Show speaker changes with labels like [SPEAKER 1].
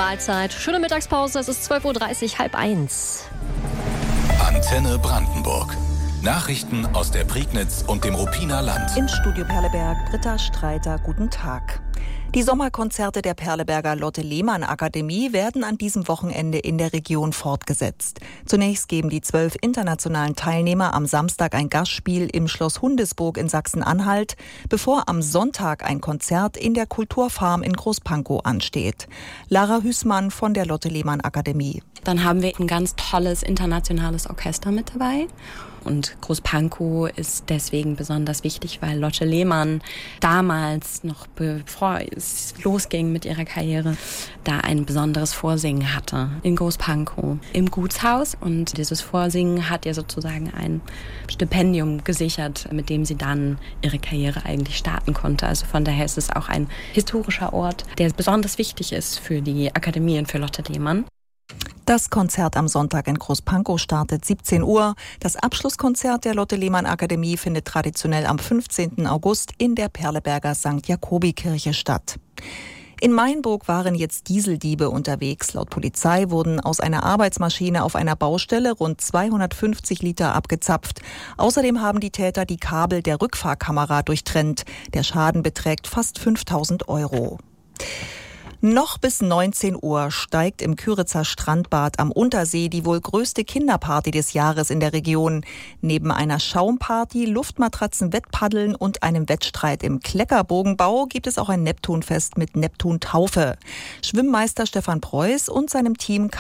[SPEAKER 1] Mahlzeit. Schöne Mittagspause, es ist 12.30 Uhr, 12:30.
[SPEAKER 2] Antenne Brandenburg. Nachrichten aus der Prignitz und dem Ruppiner Land.
[SPEAKER 3] Im Studio Perleberg, Britta Streiter, guten Tag. Die Sommerkonzerte der Perleberger Lotte-Lehmann-Akademie werden an diesem Wochenende in der Region fortgesetzt. Zunächst geben die 12 internationalen Teilnehmer am Samstag ein Gastspiel im Schloss Hundesburg in Sachsen-Anhalt, bevor am Sonntag ein Konzert in der Kulturfarm in Großpankow ansteht. Lara Hüßmann von der Lotte-Lehmann-Akademie.
[SPEAKER 4] Dann haben wir ein ganz tolles internationales Orchester mit dabei. Und Großpankow ist deswegen besonders wichtig, weil Lotte Lehmann damals, noch bevor es losging mit ihrer Karriere, da ein besonderes Vorsingen hatte in Großpankow im Gutshaus. Und dieses Vorsingen hat ihr sozusagen ein Stipendium gesichert, mit dem sie dann ihre Karriere eigentlich starten konnte. Also von daher ist es auch ein historischer Ort, der besonders wichtig ist für die Akademie und für Lotte Lehmann.
[SPEAKER 3] Das Konzert am Sonntag in Großpankow startet 17 Uhr. Das Abschlusskonzert der Lotte-Lehmann-Akademie findet traditionell am 15. August in der Perleberger St. Jakobi-Kirche statt. In Mainburg waren jetzt Dieseldiebe unterwegs. Laut Polizei wurden aus einer Arbeitsmaschine auf einer Baustelle rund 250 Liter abgezapft. Außerdem haben die Täter die Kabel der Rückfahrkamera durchtrennt. Der Schaden beträgt fast 5.000 €. Noch bis 19 Uhr steigt im Kyritzer Strandbad am Untersee die wohl größte Kinderparty des Jahres in der Region. Neben einer Schaumparty, Luftmatratzen, Wettpaddeln und einem Wettstreit im Kleckerbogenbau gibt es auch ein Neptunfest mit Neptuntaufe. Schwimmmeister Stefan Preuß und seinem Team